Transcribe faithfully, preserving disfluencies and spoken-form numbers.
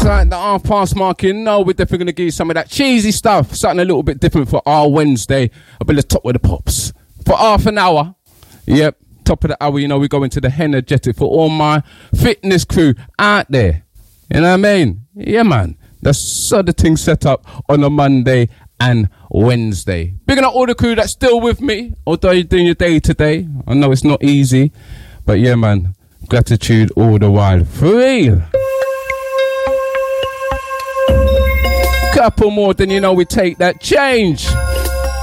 Right, the half past mark, you know we're definitely going to give you some of that cheesy stuff. Something a little bit different for our Wednesday. A bit of top with the pops. For half an hour. Yep, top of the hour, you know, we go into the energetic for all my fitness crew out there. You know what I mean? Yeah, man. That's sort of thing set up on a Monday and Wednesday. Bigging up all the crew that's still with me, although you're doing your day today. I know it's not easy, but yeah, man. Gratitude all the while. For real. Couple more, then you know we take that change.